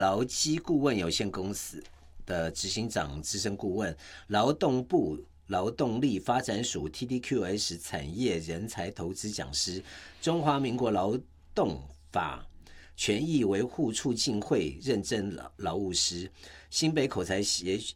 劳基顾问有限公司的执行长、资深顾问，劳动部劳动力发展署 TDQS 产业人才投资讲师，中华民国劳动法权益维护促进会认证劳务师，新北口才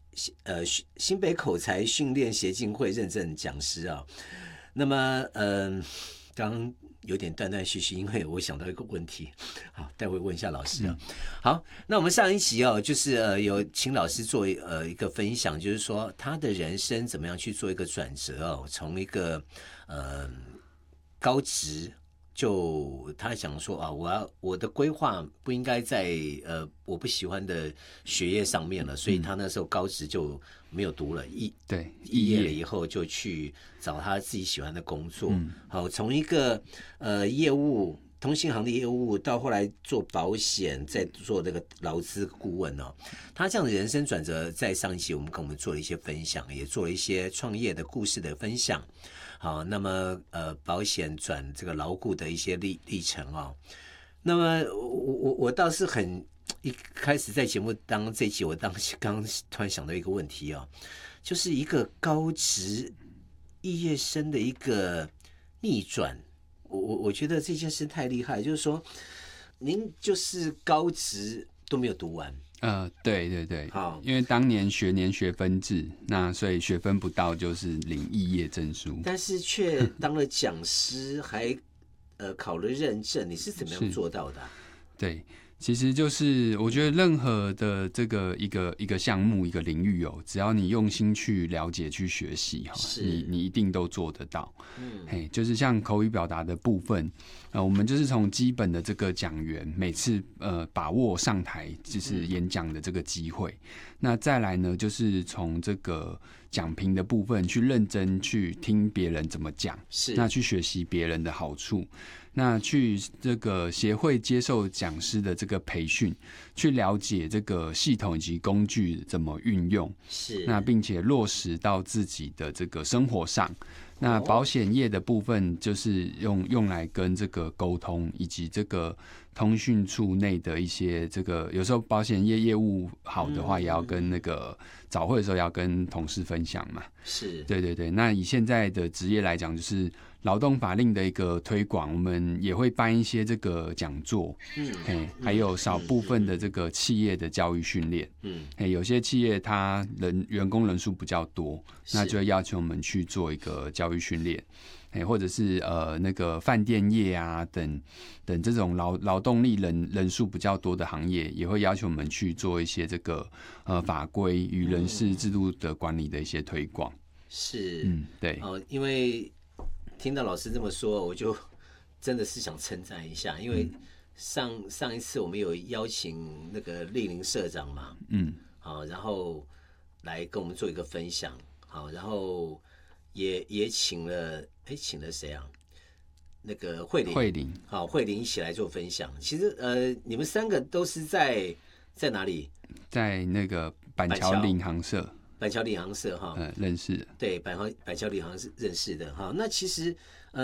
训练协进会认证讲师啊。那么刚有点断断续续，因为我想到一个问题，好，待会问一下老师啊。好，那我们上一集哦，就是有请老师做一个分享，就是说他的人生怎么样去做一个转折哦，从一个高职。就他想说啊，我的规划不应该在我不喜欢的学业上面了，所以他那时候高职就没有读了，毕业了以后就去找他自己喜欢的工作。好，从一个业务通信行的业务到后来做保险，再做那个劳资顾问哦，他这样的人生转折，在上一期我们做了一些分享，也做了一些创业的故事的分享。好，那么保险转这个牢固的一些历程哦。那么我倒是一开始在节目这一集，我刚突然想到一个问题哦，就是一个高职肄业生的一个逆转。我觉得这件事太厉害，就是说您就是高职都没有读完。 对对对， 好， 因为当年学分制，那所以学分不到就是领肄业证书， 但是却当了讲师，还考了认证，你是怎么样做到的对，其实就是我觉得任何的这个一个项目一个领域哦，只要你用心去了解去学习你一定都做得到。就是像口语表达的部分，我们就是从基本的这个讲员每次把握上台就是演讲的这个机会，那再来呢就是从这个讲评的部分去认真去听别人怎么讲，那去学习别人的好处。那去这个协会接受讲师的这个培训，去了解这个系统以及工具怎么运用，那并且落实到自己的这个生活上。那保险业的部分就是用来跟这个沟通，以及这个通讯处内的一些这个，有时候保险业业务好的话，也要跟那个早会的时候要跟同事分享嘛。对对对。那以现在的职业来讲，就是劳动法令的一个推广，我们也会办一些这个讲座，还有少部分的这个企业的教育训练，有些企业它员工人数比较多，那就会要求我们去做一个教育训练，或者是那个饭店业啊等这种劳动力人数比较多的行业，也会要求我们去做一些这个法规与人事制度的管理的一些推广。对， 因为听到老师这么说，我就真的是想称赞一下，因为上一次我们有邀请那个莅临社长嘛，好，然后来跟我们做一个分享，好，然后也请了谁啊？那个慧玲，好，慧玲一起来做分享。其实你们三个都是在哪里？在那个板桥领航社。 板桥领航社哈， 认识的， 对，板桥领航社认识的哈。那其实，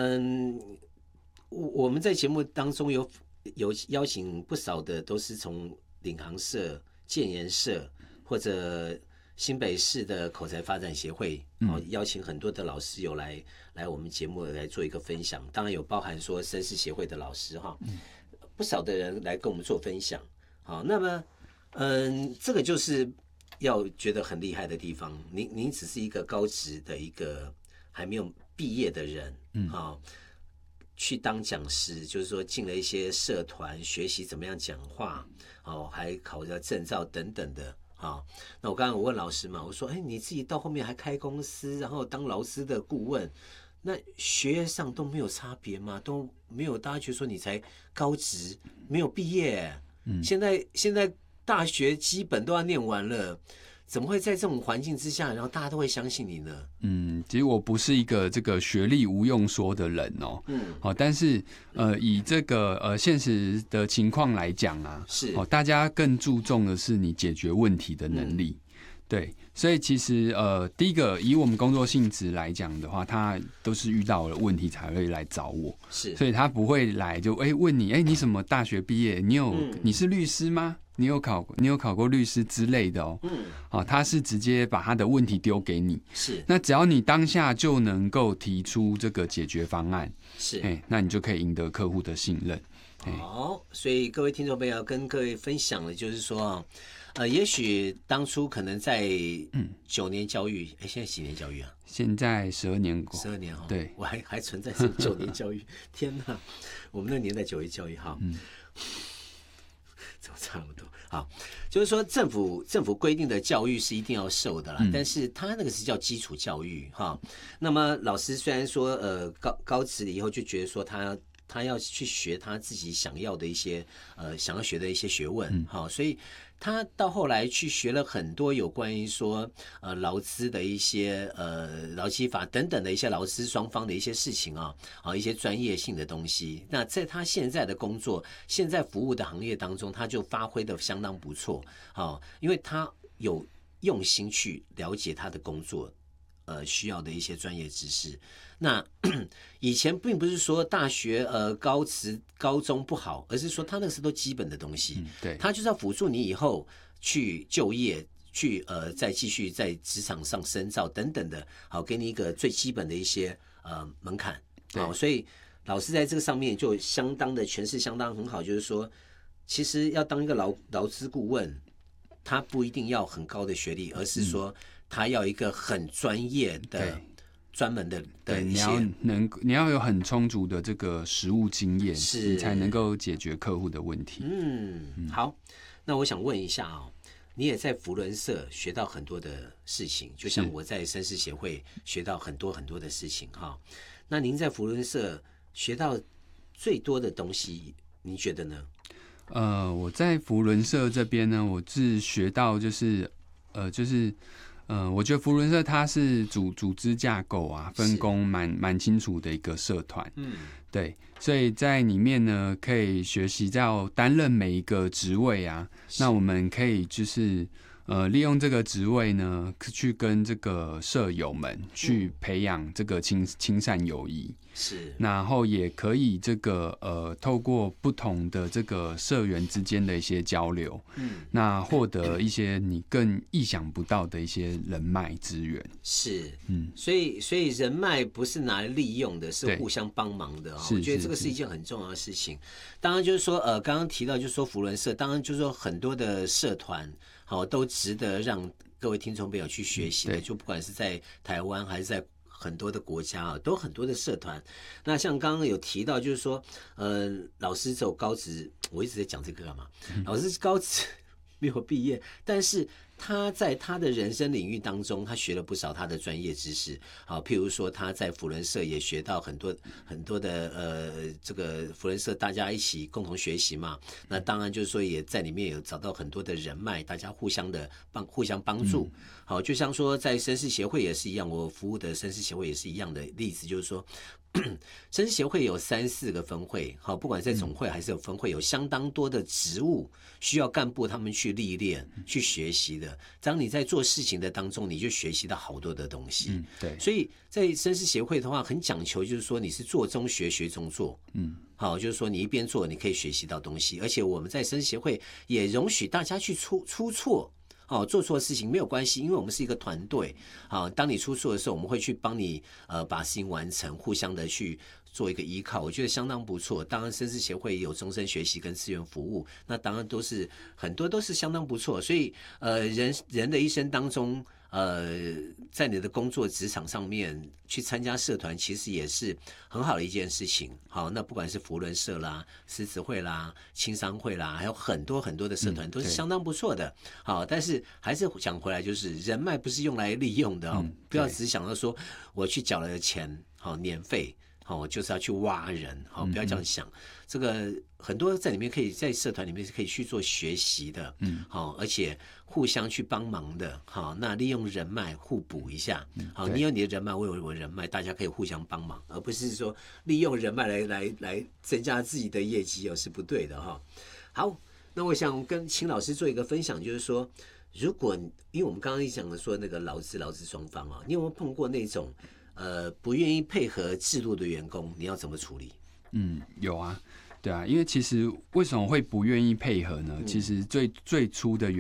我们在节目当中有邀请不少的，都是从领航社、建研社或者新北市的口才发展协会，邀请很多的老师有来我们节目来做一个分享。当然有包含说绅士协会的老师哈，不少的人来跟我们做分享。好，那么这个就是要觉得很厉害的地方，您只是一个高职的一个还没有毕业的人，去当讲师，就是说进了一些社团学习怎么样讲话，还考了证照等等的。那我刚刚我问老师嘛，我说你自己到后面还开公司，然后当劳资的顾问，那学业上都没有差别吗？都没有大家觉得说你才高职没有毕业，现在大学基本都要念完了，怎么会在这种环境之下，然后大家都会相信你呢？ 其实我不是一个这个学历无用说的人哦。但是以这个现实的情况来讲啊，大家更注重的是你解决问题的能力。对，所以其实第一个以我们工作性质来讲的话，他都是遇到了问题才会来找我，所以他不会来就问你，你什么大学毕业？你是律师吗？ 你有考过律师之类的他是直接把他的问题丢给你， 是， 那只要你当下就能够提出这个解决方案， 是， 那你就可以赢得客户的信任。 好，所以各位听众朋友要跟各位分享的就是说也许当初可能在9年教育，现在几年教育啊？ 现在12年过 ，12年哈。 对， 我还存在是9年教育，天哪！我们那个年代9年教育哈，怎么差不多？好，就是说政府规定的教育是一定要受的啦，但是他那个是叫基础教育哈。那么老师虽然说高职了以后就觉得说他要去学他自己想要的一些想要学的一些学问，所以他到后来去学了很多有关于说劳资的一些劳基法等等的一些劳资双方的一些事情一些专业性的东西。那在他现在的工作、现在服务的行业当中，他就发挥的相当不错，因为他有用心去了解他的工作需要的一些专业知识。那以前并不是说大学高职高中不好，而是说他那个是都基本的东西， 对， 他就是要辅助你以后去就业，去再继续在职场上深造等等的，好，给你一个最基本的一些门槛，好，所以老师在这个上面就相当的诠释相当很好，就是说，其实要当一个劳资顾问，他不一定要很高的学历，而是说他要一个很专业的。专门的一些， 你要有很充足的这个实务经验， 是你才能够解决客户的问题。 好，那我想问一下你也在扶轮社学到很多的事情，就像我在绅士协会学到很多很多的事情那您在扶轮社学到最多的东西，您觉得呢？ 我在扶轮社这边呢，我是学到我觉得扶轮社它是组织架构分工蛮清楚的一个社团，对，所以在里面呢可以学习到担任每一个职位那我们可以就是利用这个职位呢去跟这个社友们去培养这个亲善友谊， 是， 然后也可以这个透过不同的这个社员之间的一些交流，那获得一些你更意想不到的一些人脉资源， 是，所以人脉不是拿来利用的，是互相帮忙的我觉得这个是一件很重要的事情。当然就是说刚刚提到就是说扶轮社，当然就是说很多的社团都值得让各位听众朋友去学习的，就不管是在台湾还是在很多的国家都有很多的社团。那像刚刚有提到，就是说，老师走高职，我一直在讲这个干嘛？老师高职没有毕业，但是他在他的人生领域当中，他学了不少他的专业知识。好，譬如说他在扶轮社也学到很多很多的这个扶轮社大家一起共同学习嘛。那当然就是说也在里面有找到很多的人脉，大家互相帮助。好，就像说在绅士协会也是一样，我服务的绅士协会也是一样的例子，就是说。绅士协会有3-4个分会，好，不管在总会还是有分会，有相当多的职务需要干部他们去历练、去学习的。当你在做事情的当中，你就学习到好多的东西。 对， 所以在绅士协会的话，很讲求就是说你是做中学，学中做。好，就是说你一边做，你可以学习到东西，而且我们在绅士协会也容许大家去出错。做错事情没有关系，因为我们是一个团队。当你出错的时候，我们会去帮你把事情完成，互相的去做一个依靠，我觉得相当不错。当然，绅士协会也有终身学习跟志愿服务，那当然很多都是相当不错。所以人的一生当中。在你的工作职场上面去参加社团，其实也是很好的一件事情。好，那不管是扶轮社啦、狮子会啦、青商会啦，还有很多很多的社团都是相当不错的。好，但是还是讲回来，就是人脉不是用来利用的不要只想到说我去缴了钱，年费。我就是要去挖人，不要这样想。这个很多在里面在社团里面是可以去做学习的，而且互相去帮忙的，那利用人脉互补一下，你有你的人脉，我有我的人脉，大家可以互相帮忙，而不是说利用人脉来增加自己的业绩是不对的好，那我想跟秦老师做一个分享，就是说，如果因为我们刚刚讲的说那个劳资双方你有没有碰过那种？不愿意配合制度的员工，你要怎么处理？ 有啊， 对啊，因为其实为什么会不愿意配合呢？其实最初的原